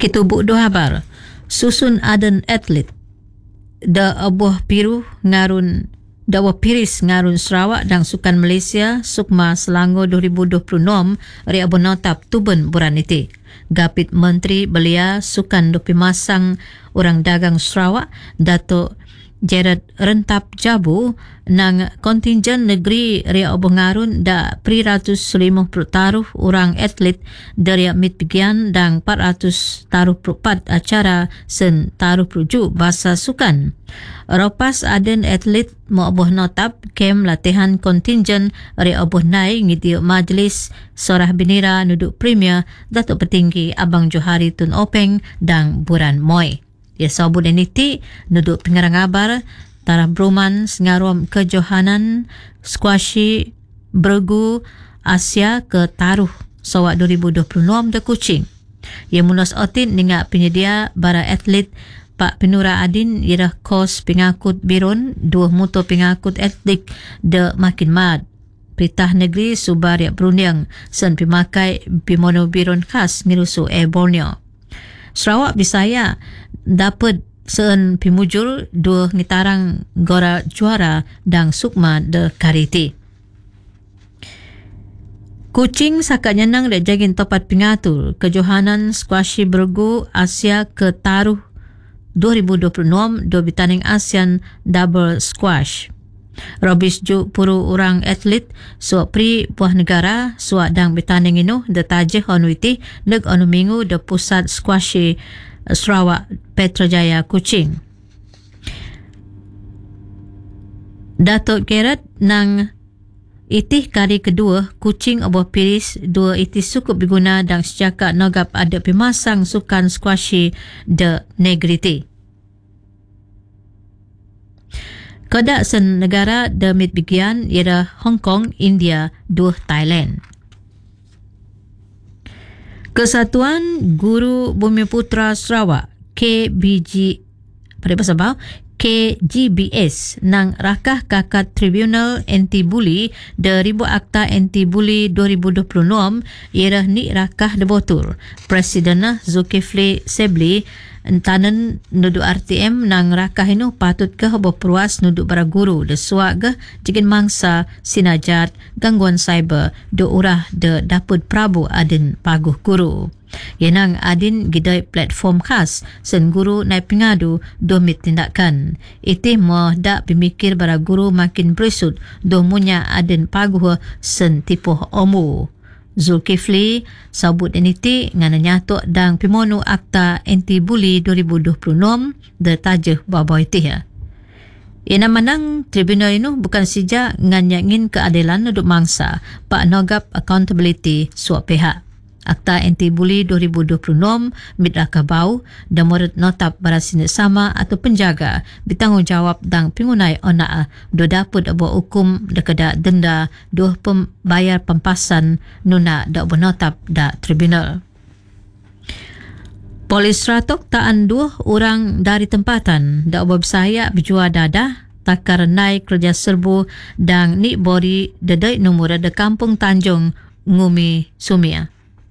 Kitubuk do habar. Susun aden atlet. Da abuah piru ngarun Dawa Piris ngarun Sarawak dan Sukan Malaysia Sukma Selangor 2026 ri abon notap tuben buran iti. Gapit Menteri Belia Sukan Dopi Masang Orang Dagang Sarawak Datuk Jared Rentap Jabu nang kontingen negeri ria abong ngarun da 350 taruh orang atlet dari mitbigian dan 400 taruh perpat acara sen taruh perujuk bahasa sukan. Ropas aden atlet mo abuh notap kem latihan kontingen ria abuh nai ngiti majlis sorah binira nuduk premier Datuk Petinggi Abang Johari Tun Openg dan Buran Moy. Ya sabun eniti nuduk pengarang abar tarah broman sengarom kejohanan squashi bergu Asia ke taruh sawak 2026 de Kuching. Ia mulas otin dengan penyedia bara atlet Pak Penura Adin irah kos pengakut birun dua motor pengakut atlet de makin mad. Peritah negeri Subaria Brunei sen pemakai pimono birun khas ngirusu Air Borneo. Sarawak Bisaya dapat sen pimujul dua ngitarang gora juara dan sukma de kariti. Kuching sakat nyenang dek jagin topat pingatul kejohanan squashi bergu Asia ke taruh 2026 do bitaning ASEAN double squash. Robis ju puru orang atlet suak pri puah negara suak dang bitaning inu de tajih onuiti leg onu minggu de pusat squashi Sarawak Petrojaya Kuching. Datuk Gerard nang itih kali kedua Kuching abuah Piris dua itih cukup diguna dan sejak nogap ada pemasang sukan squashi de negriti. Kedak sen negara de mitbigian ialah Hong Kong, India, dua Thailand. Kesatuan Guru Bumiputra Sarawak KGBS nang rakah kakat Tribunal Anti-Bully de ribu akta Anti-Bully 2026 ialah ni rakah de botul. Presiden Zulkifli Sebli entanan nuduk RTM nang rakah inu patut ke berperuas nuduk para guru de suak ke jigin mangsa sinajat gangguan cyber do urah de dapud Prabu adin paguh guru. Yenang adin gidai platform khas sen guru naik pengadu do mit tindakan. Itih moh dak pemikir para guru makin berisut do munya adin paguh sen tipuh omu. Zulkifli sabut eniti ngana nyatok dang pimonu akta anti-bully 2026 de tajih babaw itih. Ina manang tribunal inu bukan sija nganyangin keadilan nuduk mangsa, pak nogap accountability suap pihak. Akta Anti-Bully 2026 mitlaka bau dan murid notap barasin sama atau penjaga bertanggungjawab dan pengunai onak do daput abuah hukum dekada denda do pembayar pempasan nuna da notap da tribunal. Polis Ratok taan dua orang dari tempatan da bersaya berjua dadah takar naik kerja serbu dan ni bori dedai nomor de Kampung Tanjung Ngumi Sumia.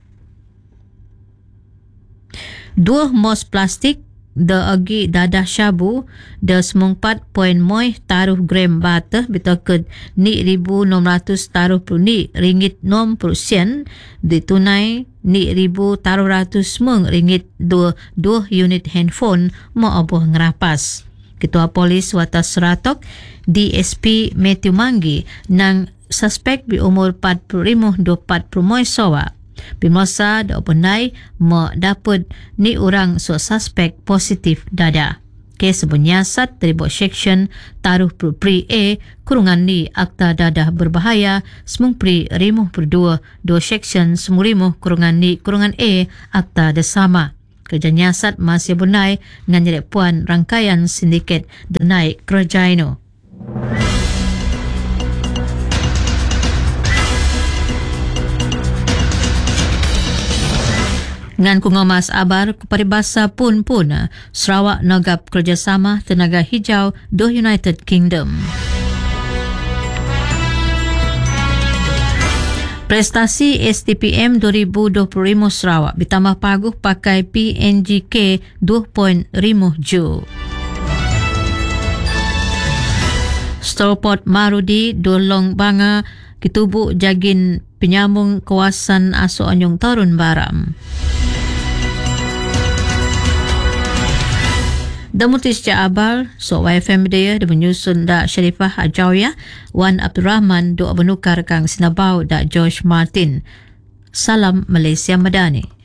Dua mos plastik de agi dadah syabu de 94.0 taruh gram bata betoked ni 1,600 taruh pru ni ringgit 90 sen ditunai ni 1,000 taruh ratus meng ringgit 2 unit handphone mo abuh ngerapas. Ketua Polis Watas Ratok DSP Matthew Manggi nang suspek berumur 45 do 40 sawa. Pimasa da openai mo dapat ni orang so suspek positif dada. Kes sebenyiasat teribuk seksyen taruh pri A kurungan ni akta dadah berbahaya semung pri rimuh berdua do seksyen semurimuh kurungan ni kurungan A akta desama. Kerja nyiasat masih benai dengan nyerek puan rangkaian sindiket denai kerja ino. Ngan kungomas abar keparibasa pun Sarawak nogap kerjasama tenaga hijau do United Kingdom. Prestasi STPM 2025 Sarawak ditambah paguh pakai PNGK 2.5 Ju. Storport Marudi Dolong Banga kitubuk jagin penyambung kawasan Aso Anyong Tarun Baram. Damutis Cak Abal, so YFM dia menyusun da Sharifah Ajawiyah, Wan Abdul Rahman, do menukar kang Sinabau da George Martin. Salam Malaysia Madani.